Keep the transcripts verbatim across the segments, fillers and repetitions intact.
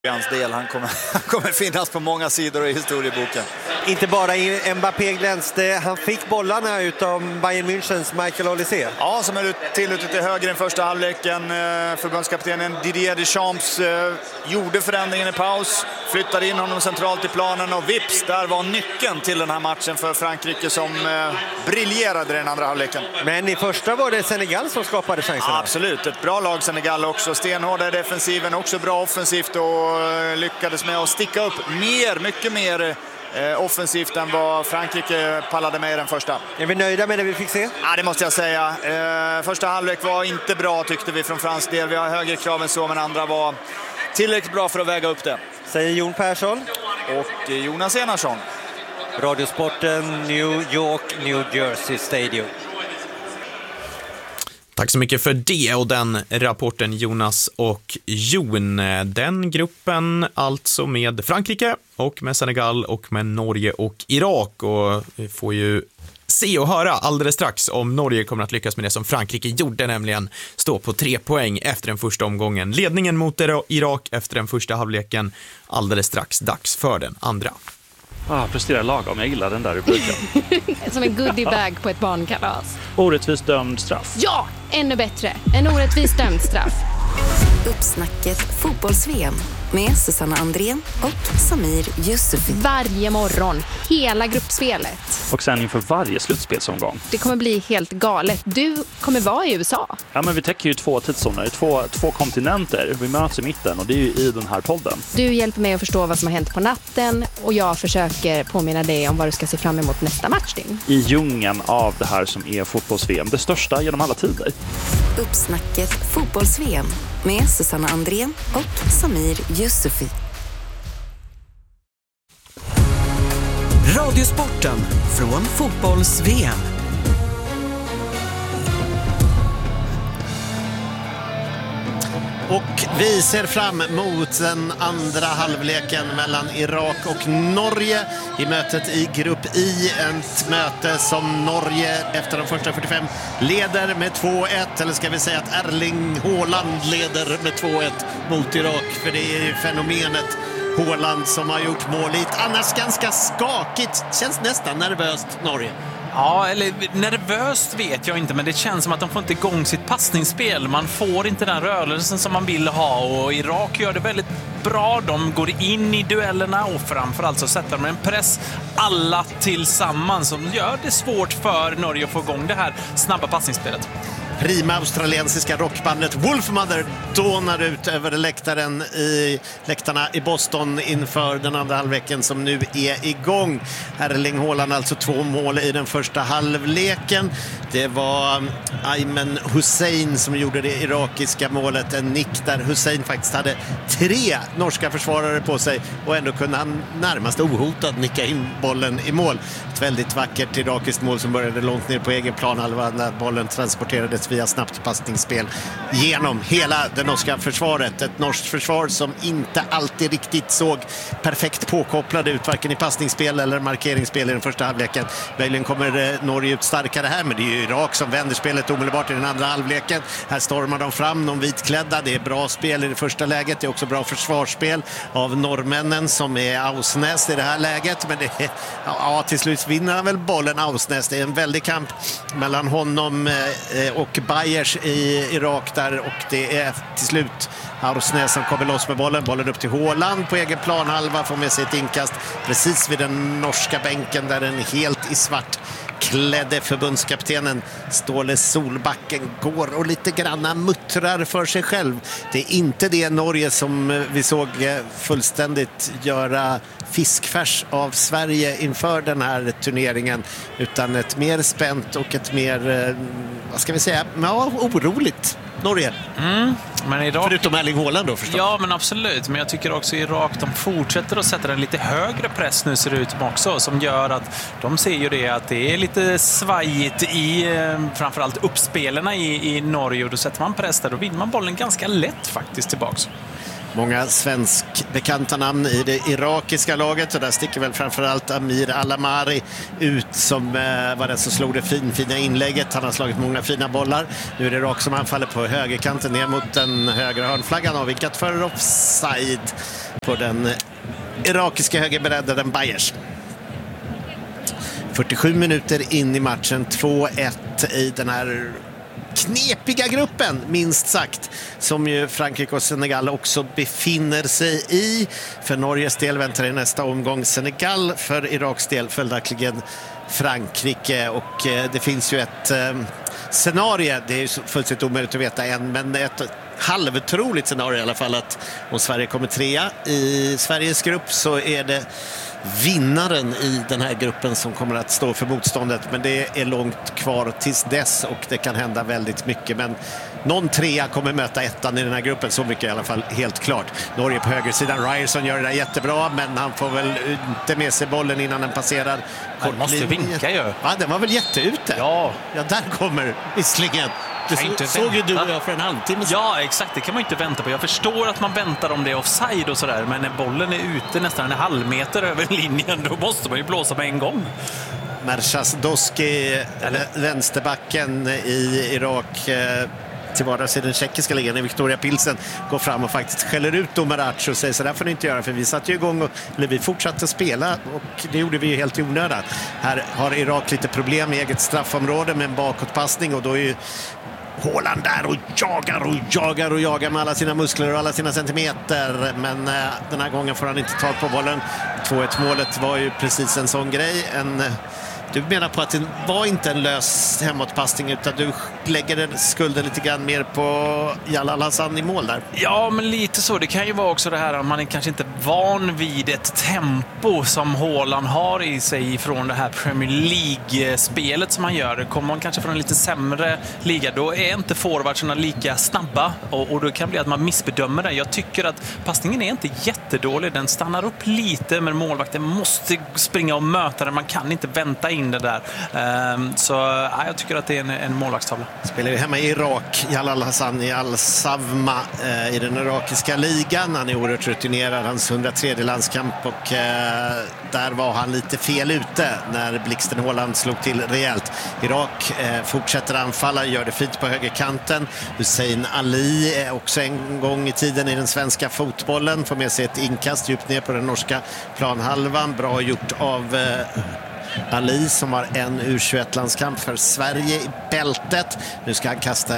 Hans del. Han kommer, han kommer finnas på många sidor i historieboken. Inte bara i Mbappé glänste, han fick bollarna utav Bayern Münchens Michael Olise. Ja, som är ut, till ut till höger i första halvleken. Förbundskaptenen Didier Deschamps eh, gjorde förändringen i paus, flyttade in honom centralt i planen och vips, där var nyckeln till den här matchen för Frankrike som eh, briljerade i den andra halvleken. Men i första var det Senegal som skapade chanserna. Ja, absolut, ett bra lag Senegal också. Stenhårda i defensiven, också bra offensivt och lyckades med att sticka upp mer, mycket mer eh, offensivt än vad Frankrike pallade med i den första. Är vi nöjda med det vi fick se? Ja, det måste jag säga. Eh, första halvlek var inte bra tyckte vi från fransk del. Vi har högre krav än så, men andra var tillräckligt bra för att väga upp det. Säger Jon Persson. Och Jonas Enarsson. Radiosporten, New York, New Jersey Stadium. Tack så mycket för det och den rapporten, Jonas och Jon. Den gruppen alltså med Frankrike och med Senegal och med Norge och Irak. Och vi får ju se och höra alldeles strax om Norge kommer att lyckas med det som Frankrike gjorde, nämligen stå på tre poäng efter den första omgången. Ledningen mot Irak efter den första halvleken, alldeles strax dags för den andra. Ah, presterar lagom, jag gillar den där rubriken. Som en goodiebag på ett barnkalas. Orättvist dömd straff. Ja, ännu bättre. En orättvist dömd straff. Uppsnacket fotbolls-V M med Susanna Andrén och Samir Yusufi. Varje morgon, hela gruppspelet. Och sen inför varje slutspelsomgång. Det kommer bli helt galet. Du kommer vara i U S A. Ja, men vi täcker ju två tidszoner, två, två kontinenter. Vi möts i mitten och det är ju i den här podden. Du hjälper mig att förstå vad som har hänt på natten och jag försöker påminna dig om vad du ska se fram emot nästa matchning. I djungeln av det här som är fotbolls-V M, det största genom alla tider. Uppsnacket fotbolls-V M med Susanna Andrén och Samir Yusufi. Radiosporten från fotbolls-V M. Och vi ser fram emot den andra halvleken mellan Irak och Norge i mötet i grupp I. Ett möte som Norge efter de första fyrtiofem leder med två ett. Eller ska vi säga att Erling Haaland leder med två ett mot Irak. För det är fenomenet Haaland som har gjort mål i ett annars ganska skakigt, känns nästan nervöst Norge. Ja, eller nervöst vet jag inte, men det känns som att de får inte igång sitt passningsspel. Man får inte den rörelsen som man vill ha och Irak gör det väldigt bra. De går in i duellerna och framförallt så sätter de en press alla tillsammans som gör det svårt för Norge att få igång det här snabba passningsspelet. Prima australiensiska rockbandet Wolfmother dånar ut över läktaren i läktarna i Boston inför den andra halvleken som nu är igång. Erling Haaland alltså två mål i den första halvleken. Det var Ayman Hussein som gjorde det irakiska målet. En nick där Hussein faktiskt hade tre norska försvarare på sig och ändå kunde han närmast ohotad nicka in bollen i mål. Ett väldigt vackert irakiskt mål som började långt ner på egen planhalva när bollen transporterades via snabbt passningsspel genom hela det norska försvaret. Ett norskt försvar som inte alltid riktigt såg perfekt påkopplade ut varken i passningsspel eller markeringsspel i den första halvleken. Möjligen kommer Norge ut starkare här, men det är ju Irak som vänder spelet omedelbart i den andra halvleken. Här stormar de fram, de vitklädda. Det är bra spel i det första läget. Det är också bra försvarsspel av norrmännen som är Ausnäs i det här läget. Men det är, ja, till slut vinner han väl bollen Ausnäs. Det är en väldig kamp mellan honom och Bayers i Irak där och det är till slut Ausnäs som kommer loss med bollen. Bollen upp till Haaland på egen planhalva, får med sig ett inkast precis vid den norska bänken där den helt i svart klädde förbundskaptenen Ståle Solbacken går och lite granna muttrar för sig själv. Det är inte det Norge som vi såg fullständigt göra fiskfärs av Sverige inför den här turneringen, utan ett mer spänt och ett mer, vad ska vi säga, ja, oroligt Norge. Mm, men Irak... Förutom Erling Haaland då förstås. Ja, men absolut. Men jag tycker också Irak, de fortsätter att sätta en lite högre press nu ser det ut också, som gör att de ser ju det att det är lite svajigt i framförallt uppspelarna i, i Norge och då sätter man press där, då vinner man bollen ganska lätt faktiskt tillbaks. Många svenskbekanta namn i det irakiska laget, och där sticker väl framförallt Amir Alamari ut som eh, var den som slog det fin, fina inlägget. Han har slagit många fina bollar. Nu är det Irak som anfaller på högerkanten ner mot den högra hörnflaggan och vilkat för offside på den irakiska högerberedden Bayers. fyrtiosju minuter in i matchen, två ett i den här knepiga gruppen, minst sagt, som ju Frankrike och Senegal också befinner sig i. För Norges del väntar i nästa omgång Senegal, för Iraks del följaktligen Frankrike. Och eh, det finns ju ett eh, scenario, det är ju fullständigt omöjligt att veta än, men ett halvtroligt scenario i alla fall, att om Sverige kommer trea i Sveriges grupp så är det vinnaren i den här gruppen som kommer att stå för motståndet, men det är långt kvar tills dess och det kan hända väldigt mycket. Men någon trea kommer möta ettan i den här gruppen, så mycket i alla fall helt klart. Norge på högersidan, Ryerson gör det där jättebra, men han får väl inte med sig bollen innan den passerar. Han måste vinka ju. Ja, den var väl jätteute. Ja. Ja, där kommer visslingen. Det så, inte såg ju du och jag för en halvtimme sedan. Ja, exakt. Det kan man ju inte vänta på. Jag förstår att man väntar om det är offside och sådär, men när bollen är ute nästan en halv meter över linjen, då måste man ju blåsa med en gång. Mershas Doski, eller vänsterbacken i Irak, till vardags i den tjeckiska ligan i Victoria Pilsen, går fram och faktiskt skäller ut Domarac och säger så där får ni inte göra, för vi satt ju igång och, eller vi fortsatte spela och det gjorde vi ju helt i onödan. Här har Irak lite problem i eget straffområde med en bakåtpassning, och då är ju Haaland där och jagar och jagar och jagar med alla sina muskler och alla sina centimeter, men eh, den här gången får han inte tag på bollen. två ett målet var ju precis en sån grej. En, du menar på att det var inte en lös hemåtpassning, utan du lägger skulden lite grann mer på Jalal Hassan i mål där? Ja, men lite så. Det kan ju vara också det här att man är kanske inte van vid ett tempo som Haaland har i sig från det här Premier League-spelet som han gör. Kommer man kanske från en lite sämre liga, då är inte forwardsarna lika snabba, och, och då kan det bli att man missbedömer det. Jag tycker att passningen är inte jättedålig. Den stannar upp lite, men målvakten måste springa och möta den. Man kan inte vänta in det där. Um, så ja, jag tycker att det är en, en målvaktstavla. Spelar ju hemma i Irak, Jalal Hassan i Al-Savma eh, i den irakiska ligan. Han är oerhört rutinerad, hans hundratredje landskamp, och eh, där var han lite fel ute när blixten Haaland slog till rejält. Irak eh, fortsätter anfalla, gör det fint på högerkanten. Hussein Ali är också en gång i tiden i den svenska fotbollen, får med sig ett inkast djupt ner på den norska planhalvan. Bra gjort av eh, Ali, som har en U tjugoett-landskamp för Sverige i bältet. Nu ska han kasta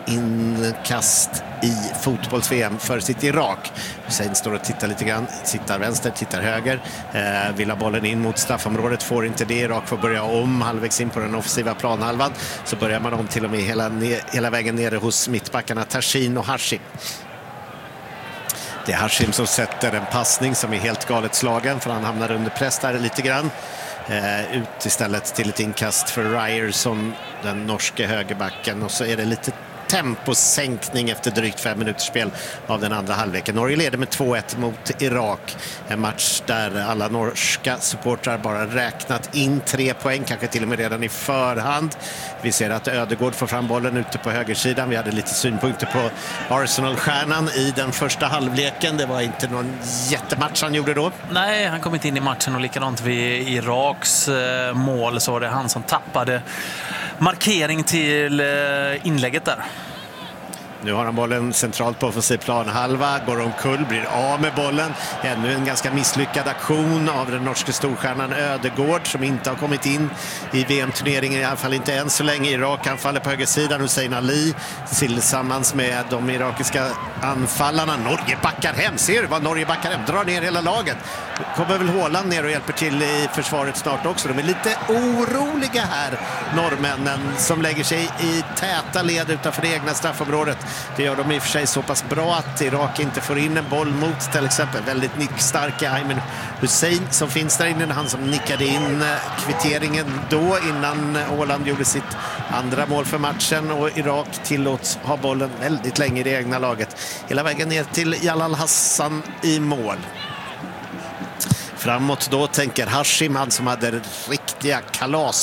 inkast i fotbolls-V M för sitt Irak. Hussein står och tittar lite grann, tittar vänster, tittar höger, eh, vill ha bollen in mot straffområdet, får inte det. Irak får börja om halvvägs in på den offensiva planhalvan, så börjar man om till och med hela, hela vägen nere hos mittbackarna Tashin och Hashim. Det är Hashim som sätter en passning som är helt galet slagen, för han hamnar under press där lite grann. Uh, ut istället till ett inkast för Ryerson, den norske högerbacken, och så är det lite temposänkning efter drygt fem minuters spel av den andra halvleken. Norge leder med två ett mot Irak. En match där alla norska supportrar bara räknat in tre poäng, kanske till och med redan i förhand. Vi ser att Ödegård får fram bollen ute på högersidan. Vi hade lite synpunkter på Arsenal-stjärnan i den första halvleken. Det var inte någon jättematch han gjorde då. Nej, han kom inte in i matchen, och likadant vid Iraks eh, mål så var det han som tappade markering till eh, inlägget där. Nu har han bollen centralt på offensiv planhalva, går omkull, blir av med bollen. Ännu en ganska misslyckad aktion av den norska storstjärnan Ödegård, som inte har kommit in i V M-turneringen, i alla fall inte än så länge. Irak anfaller på högersidan, Hussein Ali tillsammans med de irakiska anfallarna. Norge backar hem, ser du vad Norge backar hem, drar ner hela laget. Kommer väl Haaland ner och hjälper till i försvaret snart också. De är lite oroliga här, norrmännen, som lägger sig i täta led utanför det egna straffområdet. Det gör de i och för sig så pass bra att Irak inte får in en boll mot till exempel väldigt nickstarka Ayman Hussein som finns där inne. Han som nickade in kvitteringen då innan Haaland gjorde sitt andra mål för matchen, och Irak tillåts ha bollen väldigt länge i det egna laget. Hela vägen ner till Jalal Hassan i mål. Framåt då tänker Hashim, han som hade riktiga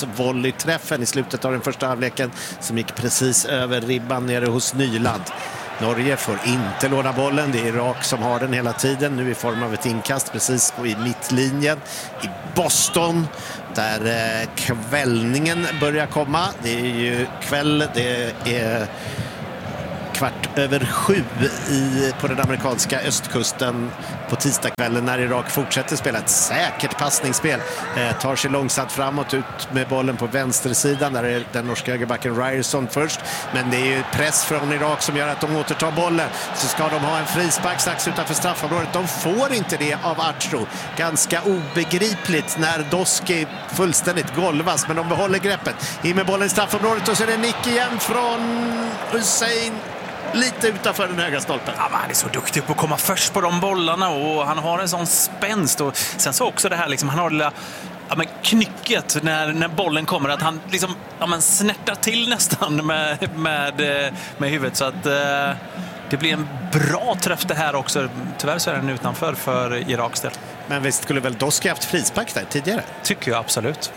kalasvolleyträffen i slutet av den första halvleken, som gick precis över ribban nere hos Nyland. Norge får inte låna bollen. Det är Irak som har den hela tiden. Nu i form av ett inkast precis i mittlinjen. I Boston där eh, kvällningen börjar komma. Det är ju kväll, det är kvart över sju i, på den amerikanska östkusten på tisdagskvällen när Irak fortsätter spela ett säkert passningsspel. Eh, tar sig långsamt framåt ut med bollen på vänstersidan. Där är den norska högerbacken Ryerson först. Men det är ju press från Irak som gör att de återtar bollen. Så ska de ha en frispark strax utanför straffområdet. De får inte det av Acho. Ganska obegripligt när Doski fullständigt golvas. Men de behåller greppet. In med bollen i straffområdet och så är det nick igen från Hussein. Lite utanför den högra stolpen. Ja, han är så duktig på att komma först på de bollarna och han har en sån spänst. Och sen så också det här, liksom, han har det lilla, ja, men knycket när, när bollen kommer. Att han liksom, ja, men snärtar till nästan med, med, med huvudet. Så att eh, det blir en bra träff det här också. Tyvärr så är den utanför för Iraks del. Men visst skulle väl Doski haft frispark där tidigare? Tycker jag absolut.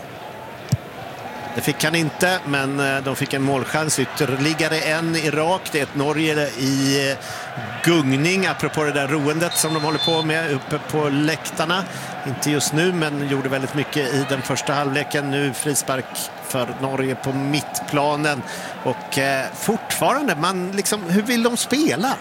Det fick han inte, men de fick en målchans. Ytterligare en Irak. Det är ett Norge i gungning, apropå det där roendet som de håller på med uppe på läktarna. Inte just nu, men gjorde väldigt mycket i den första halvleken. Nu frispark för Norge på mittplanen. Och eh, fortfarande, man liksom, hur vill de spela?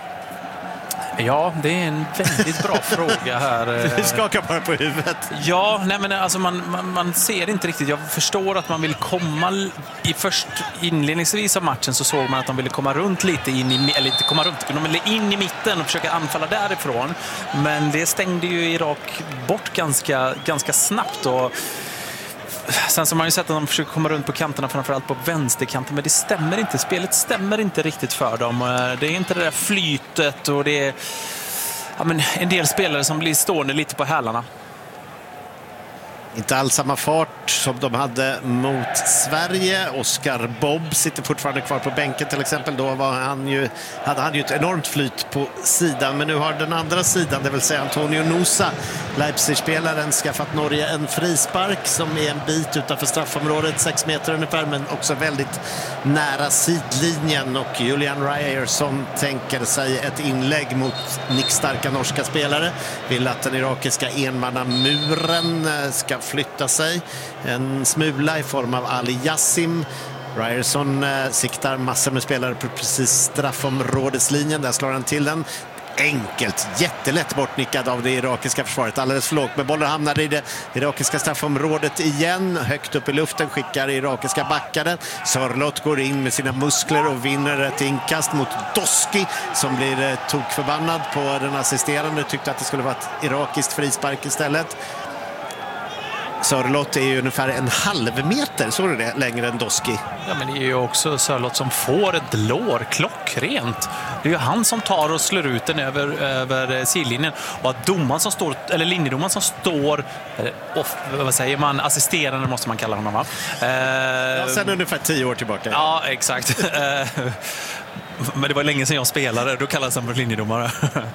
Ja, det är en väldigt bra fråga här. Du skakar bara på huvudet. Ja, nej men alltså man, man, man ser inte riktigt. Jag förstår att man vill komma i först inledningsvis av matchen så såg man att de ville komma runt lite in i, eller inte komma runt, de ville in i mitten och försöka anfalla därifrån. Men det stängde ju Irak bort ganska, ganska snabbt och sen så har man ju sett att de försöker komma runt på kanterna, framförallt på vänsterkanten, men det stämmer inte. Spelet stämmer inte riktigt för dem. Det är inte det där flytet och det är, ja, men en del spelare som blir stående lite på hälarna. Inte alls samma fart som de hade mot Sverige. Oscar Bobb sitter fortfarande kvar på bänken till exempel. Då var han ju, hade han ju ett enormt flyt på sidan. Men nu har den andra sidan, det vill säga Antonio Nusa, Leipzig-spelaren, skaffat Norge en frispark som är en bit utanför straffområdet, sex meter ungefär, men också väldigt nära sidlinjen. Och Julian Ryerson tänker sig ett inlägg mot nickstarka norska spelare. Vill att den irakiska enmannamuren ska flytta sig en smula i form av Ali Yassim. Ryerson eh, siktar massor med spelare på precis straffområdeslinjen. Där slår han till den. Enkelt, jättelätt bortnickad av det irakiska försvaret. Alldeles för lågt, men bollen hamnar i det irakiska straffområdet igen. Högt upp i luften skickar irakiska backaren. Sörlott går in med sina muskler och vinner ett inkast mot Doski som blir eh, tokförbannad på den assisterande. Tyckte att det skulle vara ett irakiskt frispark istället. Sörlott är ju ungefär en halv meter, så är det, längre än Doski. Ja, men det är ju också Sörlott som får ett lår, klockrent. Det är ju han som tar och slår ut den över, över sidlinjen. Och att domaren som står, eller linjedomaren som står, eller, off, vad säger man, assisterande måste man kalla honom, va? Eh, ja, sen ungefär tio år tillbaka. Ja, exakt. Men det var länge sedan jag spelade, då kallades han för linjedomare.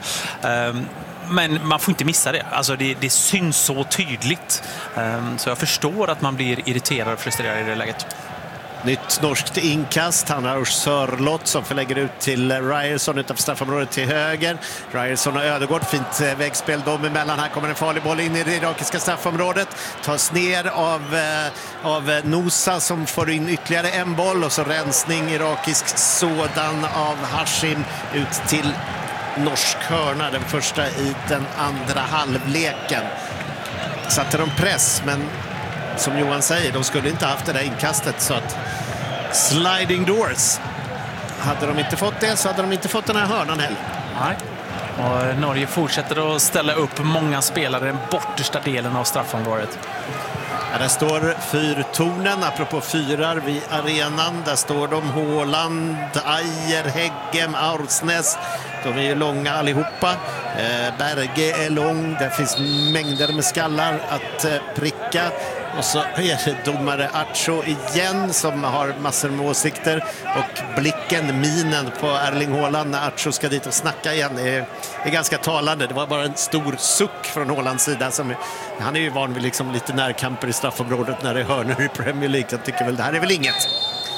Men man får inte missa det. Alltså det, det syns så tydligt. Så jag förstår att man blir irriterad och frustrerad i det läget. Nytt norskt inkast. Han har Sörlott som förlägger ut till Ryerson utanför straffområdet till höger. Ryerson och Ödegård, fint vägspel dem emellan. Här kommer en farlig boll in i det irakiska straffområdet. Tas ner av, eh, av Nusa som får in ytterligare en boll. Och så rensning, irakisk sådan av Hashim ut till norsk hörna. Den första i den andra halvleken. Satte de press, men som Johan säger, de skulle inte haft det där inkastet, så att sliding doors. Hade de inte fått det så hade de inte fått den här hörnan heller. Nej. Och Norge fortsätter att ställa upp många spelare i den bortersta delen av straffområdet. Ja, där står fyrtornen, apropå fyrar vid arenan. Där står de Håland, Ajer, Heggem, Aursnes. De är ju långa allihopa. Eh, Berge är lång, där finns mängder med skallar att eh, pricka. Och så är det domare Acho igen som har massor med åsikter. Och blicken, minen på Erling Haaland när Acho ska dit och snacka igen är, är ganska talande. Det var bara en stor suck från Haalands sida. Som, han är ju van vid liksom lite närkamper i straffområdet när det är hörnor i Premier League. Jag tycker väl det här är väl inget.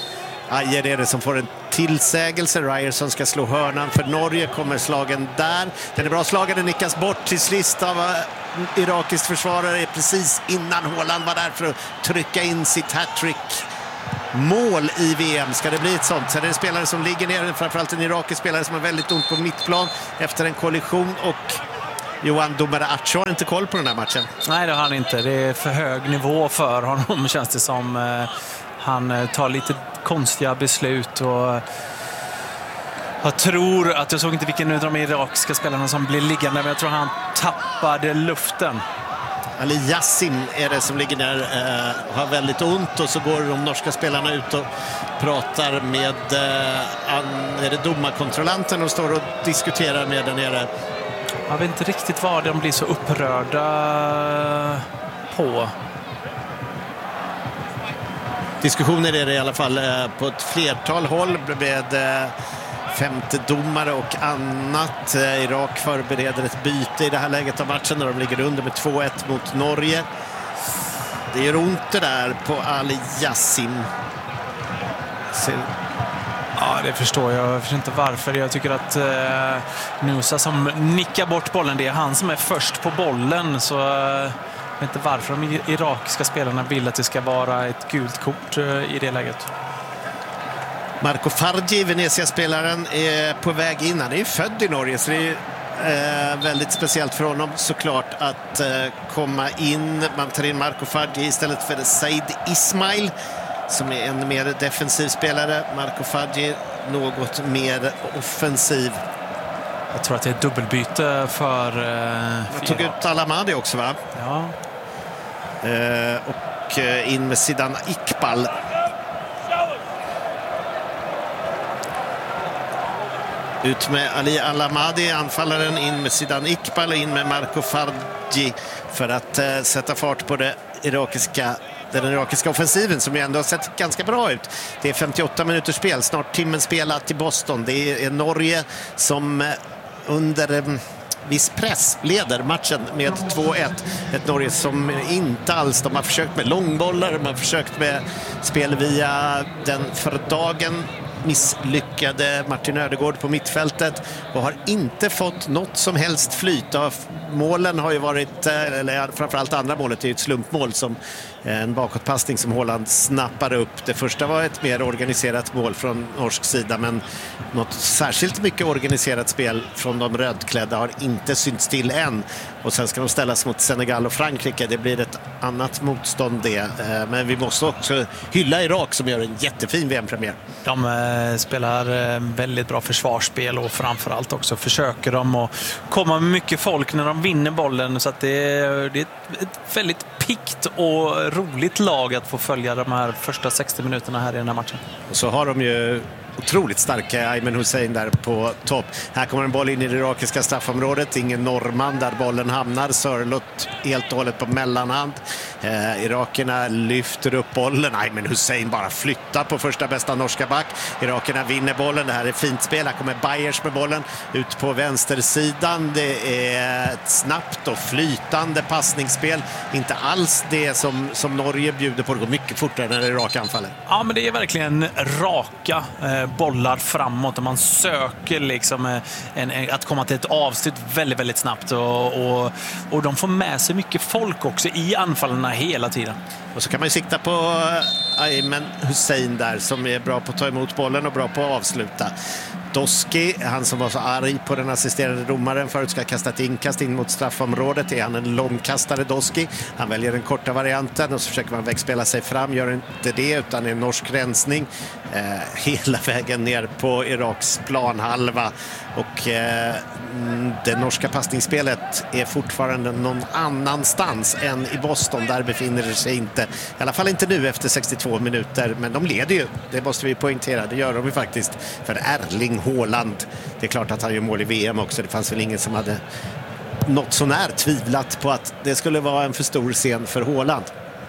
Ajer är det som får en tillsägelse. Ryerson ska slå hörnan för Norge. Kommer slagen där. Den är bra slagen. Den nickas bort till sist av uh, irakisk försvarare precis innan Haaland var där för att trycka in sitt hattrick. Mål i V M. Ska det bli ett sånt? Så är det en spelare som ligger ner. Framförallt en irakisk spelare som har väldigt ont på mittplan efter en kollision. Och Johan Domare-Acho har inte koll på den här matchen. Nej, det har han inte. Det är för hög nivå för honom, känns det som. Uh, han tar lite konstiga beslut och jag tror att jag såg inte vilken av de irakiska spelarna som blir liggande, men jag tror han tappade luften. Ali Yassim är det som ligger där, eh, har väldigt ont, och så går de norska spelarna ut och pratar med eh, an, är det domarkontrollanten och står och diskuterar med den nere. Jag vet inte riktigt vad de blir så upprörda på. Diskussioner är det i alla fall eh, på ett flertal håll med eh, femte domare och annat. Eh, Irak förbereder ett byte i det här läget av matchen när de ligger under med två ett mot Norge. Det gör ont det där på Ali Yassim. Så... Ja, det förstår jag. Jag förstår inte varför. Jag tycker att eh, Nusa som nickar bort bollen, det är han som är först på bollen, så... Eh... Jag vet inte varför de irakiska spelarna vill att det ska vara ett gult kort i det läget. Marco Fargi, Venezia-spelaren, är på väg in. Han är ju född i Norge, så det är eh, väldigt speciellt för honom såklart att eh, komma in. Man tar in Marco Fargi istället för Said Ismail som är en mer defensiv spelare. Marco Fargi något mer offensiv. Jag tror att det är ett dubbelbyte för... Eh, Man tog ut Alamadi också, va? Ja. Eh, och eh, in med Sidan Iqbal. Ut med Ali Alamadi, anfallaren, in med Sidan Iqbal och in med Marco Fargi för att eh, sätta fart på det irakiska, den irakiska offensiven som ju ändå har sett ganska bra ut. Det är femtioåtta minuters spel, snart timmen spelat i Boston. Det är Norge som eh, under eh, viss press leder matchen med två ett. Ett Norge som inte alls, de har försökt med långbollar, de har försökt med spel via den för dagen misslyckade Martin Ödegård på mittfältet och har inte fått något som helst flyt. Målen har ju varit, eller framförallt andra målet är ett slumpmål, som en bakåtpassning som Haaland snappar upp. Det första var ett mer organiserat mål från norsk sida, men något särskilt mycket organiserat spel från de rödklädda har inte synts till än. Och sen ska de ställas mot Senegal och Frankrike. Det blir ett annat motstånd det. Men vi måste också hylla Irak som gör en jättefin V M-premiär. De eh, spelar eh, väldigt bra försvarsspel och framförallt också försöker de att komma med mycket folk när de vinner bollen. Så att det, är, det är ett, ett väldigt pikt och roligt lag att få följa de här första sextio minuterna här i den här matchen. Och så har de ju otroligt starka Ayman Hussein där på topp. Här kommer en boll in i det irakiska straffområdet. Ingen norrman där bollen hamnar. Sörlott helt och hållet på mellanhand. Eh, Irakerna lyfter upp bollen. Ayman Hussein bara flyttar på första bästa norska back. Irakerna vinner bollen. Det här är fint spel. Här kommer Bayers med bollen ut på vänstersidan. Det är ett snabbt och flytande passningsspel. Inte alls det som, som Norge bjuder på. Det går mycket fortare när Irak anfaller. Ja, men det är verkligen raka eh, bollar framåt och man söker liksom eh, en, en, att komma till ett avslut väldigt, väldigt snabbt och, och, och de får med sig mycket folk också i anfallarna hela tiden. Och så kan man ju sikta på Ayman Hussein där som är bra på att ta emot bollen och bra på att avsluta. Doski, han som var så arg på den assisterande domaren förut, ska kasta ett inkast in mot straffområdet. Är han en långkastare, Doski? Han väljer den korta varianten och så försöker man vägspela sig fram. Gör inte det utan en norsk rensning eh, hela vägen ner på Iraks planhalva. Och eh, det norska passningsspelet är fortfarande någon annanstans än i Boston. Där befinner det sig inte, i alla fall inte nu efter sextiotvå minuter. Men de leder ju, det måste vi poängtera. Det gör de ju faktiskt för Erling Haaland. Det är klart att han gör mål i V M också. Det fanns väl ingen som hade något sånär tvivlat på att det skulle vara en för stor scen för Haaland.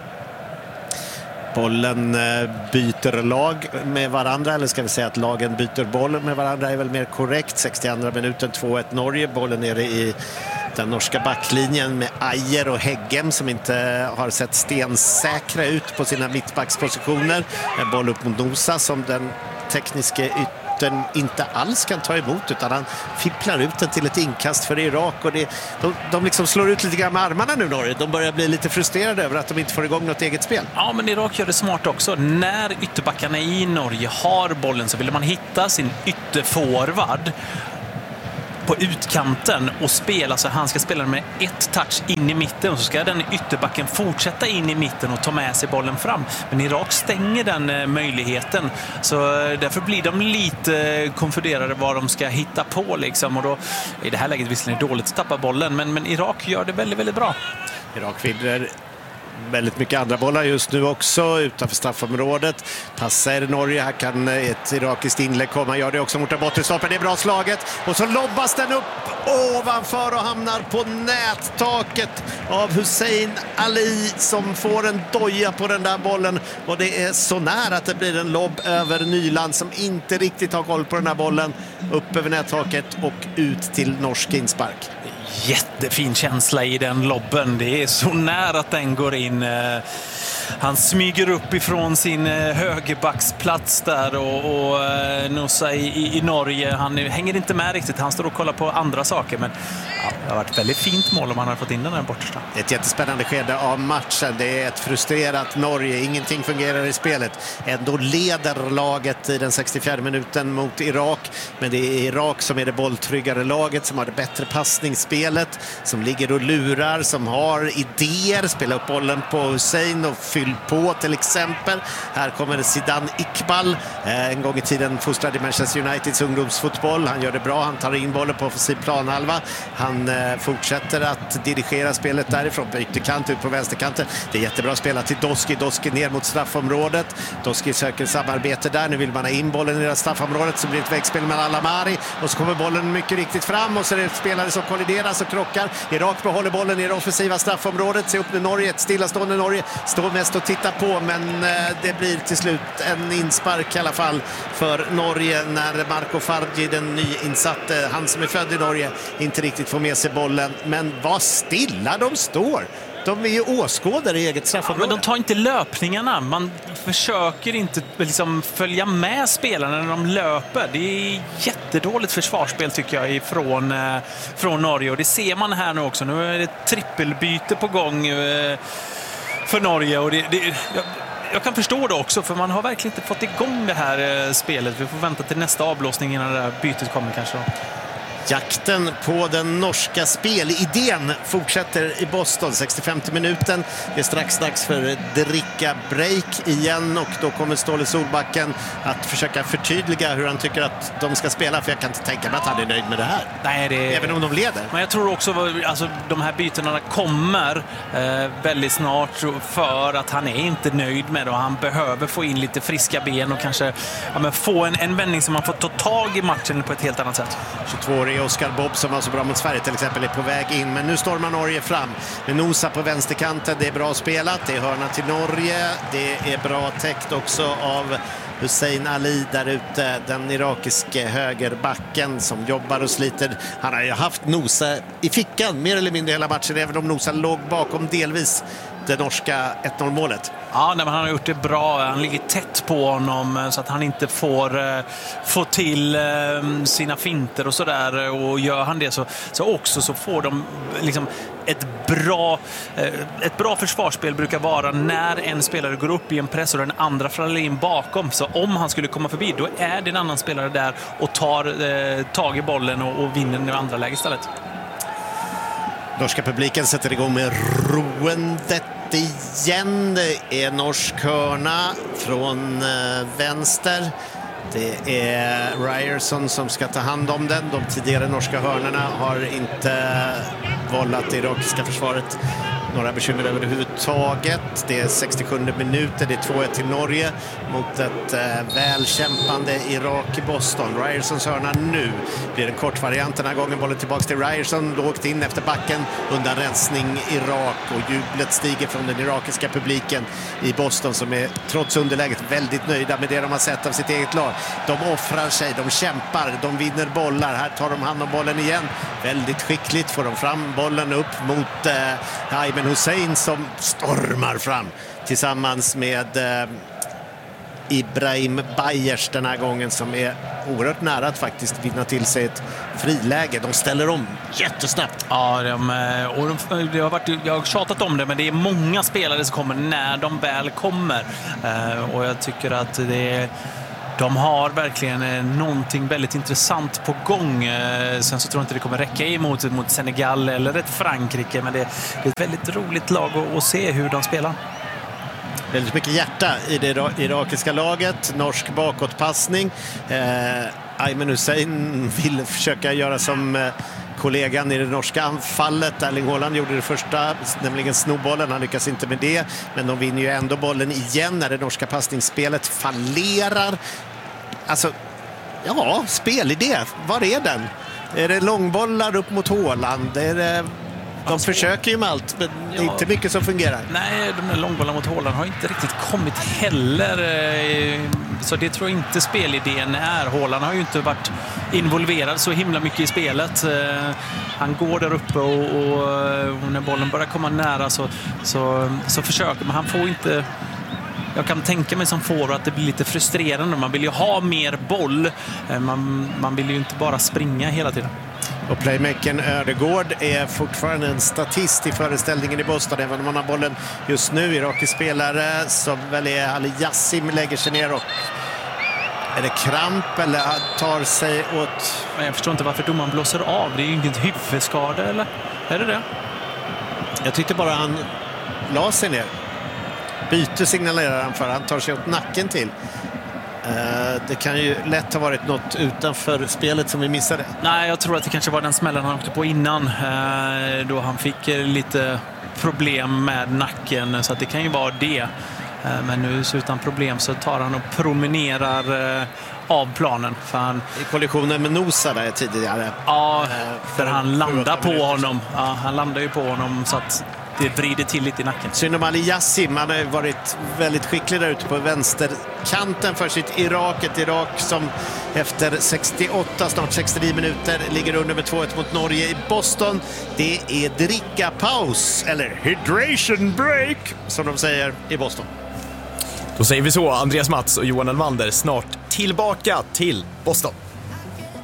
Bollen byter lag med varandra, eller ska vi säga att lagen byter boll med varandra är väl mer korrekt. sextioandra minuten, två ett Norge. Bollen nere i den norska backlinjen med Ajer och Heggem som inte har sett stensäkra ut på sina mittbackspositioner. En boll upp mot Nosa som den tekniska yttern inte alls kan ta emot, utan han fipplar ut den till ett inkast för Irak. Och det, de, de liksom slår ut lite grann med armarna nu, Norge. De börjar bli lite frustrerade över att de inte får igång något eget spel. Ja, men Irak gör det smart också. När ytterbackarna i Norge har bollen så vill man hitta sin ytterforward på utkanten och spela så han ska spela med ett touch in i mitten, och så ska den ytterbacken fortsätta in i mitten och ta med sig bollen fram. Men Irak stänger den möjligheten, så därför blir de lite konfunderade vad de ska hitta på liksom. Och då i det här läget visserligen är det dåligt att tappa bollen, men, men Irak gör det väldigt, väldigt bra. Irak vinner väldigt mycket andra bollar just nu också utanför straffområdet. Passar Norge, här kan ett irakiskt inlägg komma, gör det också mot den bortre stolpen. Det är bra slaget och så lobbas den upp ovanför och hamnar på nättaket av Hussein Ali som får en doja på den där bollen, och det är så nära att det blir en lobb över Nyland som inte riktigt har koll på den här bollen, upp över nättaket och ut till norsk inspark. Jättefin känsla i den lobben. Det är så nära att den går in. Han smyger upp ifrån sin högerbacksplats där och, och Nosa i, i Norge. Han hänger inte med riktigt. Han står och kollar på andra saker. Men ja, det har varit ett väldigt fint mål om han har fått in den här borta. Ett jättespännande skede av matchen. Det är ett frustrerat Norge. Ingenting fungerar i spelet. Ändå leder laget i den sextiofjärde minuten mot Irak. Men det är Irak som är det bolltryggare laget, som har det bättre passningsspelet, som ligger och lurar, som har idéer. Spelar upp bollen på Hussein och fyll på till exempel. Här kommer Zidane Iqbal, en gång i tiden fostrad i Manchester Uniteds ungdomsfotboll. Han gör det bra, han tar in bollen på offensiv planhalva. Han eh, fortsätter att dirigera spelet därifrån, byter kant ut på vänsterkanten. Det är jättebra spelat till Doski. Doski ner mot straffområdet. Doski söker samarbete där. Nu vill man ha in bollen i det straffområdet, så blir det ett vägspel med Al-Amari och så kommer bollen mycket riktigt fram och så är det spelare som kollideras och krockar. Irak behåller bollen i det offensiva straffområdet. Se upp med Norge, ett stillastående Norge står mest och tittar på, men eh, det blir till slut en inspark i alla fall för Norge när Marco Fargi, den nyinsatte, han som är född i Norge, inte riktigt får med sig bollen. Men vad stilla de står. De är ju åskådare i eget straffområde. Ja, men de tar inte löpningarna. Man försöker inte liksom följa med spelarna när de löper. Det är jättedåligt försvarsspel tycker jag ifrån, eh, från Norge. Och det ser man här nu också. Nu är det ett trippelbyte på gång eh, för Norge. Och det, det, jag, jag kan förstå det också, för man har verkligen inte fått igång det här eh, spelet. Vi får vänta till nästa avblåsning innan det här bytet kommer kanske då. Jakten på den norska spelidén fortsätter i Boston. sextiofemte minuten. Det är strax dags för dricka break igen, och då kommer Ståle Solbacken att försöka förtydliga hur han tycker att de ska spela, för jag kan inte tänka mig att han är nöjd med det här. Nej, det... Även om de leder. Men jag tror också att alltså, de här bytena kommer eh, väldigt snart, för att han är inte nöjd med det och han behöver få in lite friska ben och kanske ja, men få en, en vändning som man får ta tag i matchen på ett helt annat sätt. tjugotvåårige Oskar Bob som var så bra mot Sverige till exempel är på väg in, men nu stormar Norge fram med Nosa på vänsterkanten. Det är bra spelat, det är hörna till Norge, det är bra täckt också av Hussein Ali där ute, den irakiske högerbacken som jobbar och sliter. Han har ju haft Nosa i fickan mer eller mindre hela matchen, även om Nosa låg bakom delvis det norska ett noll-målet. Ja, nej, men han har gjort det bra. Han ligger tätt på honom så att han inte får eh, få till eh, sina finter och sådär. Och gör han det så, så också så får de liksom ett bra, eh, ett bra försvarsspel brukar vara när en spelare går upp i en press och den andra faller in bakom. Så om han skulle komma förbi, då är det en annan spelare där och tar eh, tag i bollen och, och vinner det andra läget istället. Norska publiken sätter igång med roendet igen. Det är norsk hörna från eh, vänster. Det är Ryerson som ska ta hand om den. De tidigare norska hörnorna har inte vållat det irakiska försvaret några bekymmer överhuvudtaget. Det är sextiosjunde minuter, det är två ett till Norge mot ett eh, välkämpande Irak i Boston. Ryersons hörna nu blir en kort variant den här gången. Bollen tillbaka till Ryerson, lågt in efter backen, undan rensning Irak, och jublet stiger från den irakiska publiken i Boston som är trots underläget väldigt nöjda med det de har sett av sitt eget lag. De offrar sig, de kämpar, de vinner bollar. Här tar de hand om bollen igen. Väldigt skickligt får de fram bollen upp mot eh, Ayman Hussein som stormar fram tillsammans med eh, Ibrahim Bayers den här gången, som är oerhört nära att faktiskt vinna till sig ett friläge. De ställer om jättesnabbt. Ja, de, och de, det har varit, jag har tjatat om det, men det är många spelare som kommer när de väl kommer. Eh, och jag tycker att det är, de har verkligen någonting väldigt intressant på gång. Eh, sen så tror jag inte det kommer räcka emot mot Senegal eller ett Frankrike, men det, det är ett väldigt roligt lag att, att se hur de spelar. Väldigt mycket hjärta i det irakiska laget. Norsk bakåtpassning. Eh, Ayman Hussein vill försöka göra som eh, kollegan i det norska anfallet. Erling Haaland gjorde det första, nämligen snowbollen. Han lyckas inte med det, men de vinner ju ändå bollen igen när det norska passningsspelet fallerar. Alltså, ja, spelidé. Var är den? Är det långbollar upp mot Haaland? Är det... De försöker ju med allt, men det är inte mycket som fungerar. Nej, de där långbollarna mot Haaland har inte riktigt kommit heller. Så det tror jag inte spelidén är. Haaland har ju inte varit involverad så himla mycket i spelet. Han går där uppe och, och när bollen börjar komma nära så, så, så försöker man. Han får inte... Jag kan tänka mig som forward att det blir lite frustrerande. Man vill ju ha mer boll. Man, man vill ju inte bara springa hela tiden. Och playmakern Ödegård är fortfarande en statist i föreställningen i Boston, även om man har bollen just nu. Irakisk spelare som väl är Ali Yassim lägger sig ner och är det kramp eller tar sig åt... Jag förstår inte varför domaren blåser av. Det är ju inget huvudskada, eller? Är det det? Jag tyckte bara han la sig ner. Byte signalerar han för. Han tar sig åt nacken till. Det kan ju lätt ha varit något utanför spelet som vi missade. Nej, jag tror att det kanske var den smällen han åkte på innan. Då han fick lite problem med nacken. Så att det kan ju vara det. Men nu så utan problem så tar han och promenerar av planen. För han... I kollisionen med Nosa där tidigare. Ja, för han landar på honom. Ja, han landar ju på honom så att det vrider till lite i nacken. Synd om Ali Yassim. Han har varit väldigt skicklig där ute på vänsterkanten för sitt Irak. Ett Irak som efter sextioåtta, snart sextionio minuter ligger under med två ett mot Norge i Boston. Det är dricka paus, eller hydration break, som de säger i Boston. Då säger vi så, Andreas Mats och Johan Elmander snart tillbaka till Boston.